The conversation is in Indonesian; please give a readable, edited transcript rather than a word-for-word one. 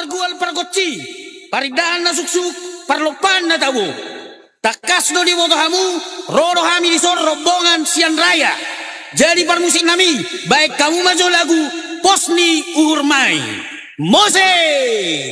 pargual pargoci, paridana suksuk, parlopan na tabu. Takas do di boto hamu, roro hami di sor rombongan sian raya. Jadi parmusik nami, baik kamu maju lagu, posni uhur mai. Mose!